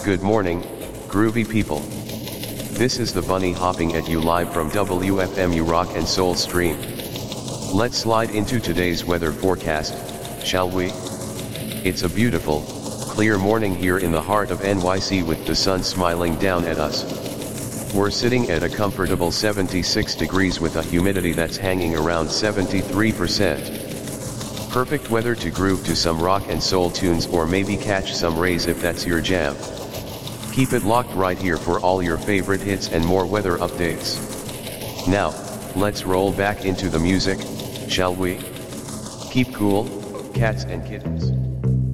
Good morning, groovy people. This is the bunny hopping at you live from WFMU Rock and Soul Stream. Let's slide into today's weather forecast, shall we? It's a beautiful, clear morning here in the heart of NYC with the sun smiling down at us. We're sitting at a comfortable 76 degrees with a humidity that's hanging around 73%. Perfect weather to groove to some rock and soul tunes or maybe catch some rays if that's your jam. Keep it locked right here for all your favorite hits and more weather updates. Now, let's roll back into the music, shall we? Keep cool, cats and kittens.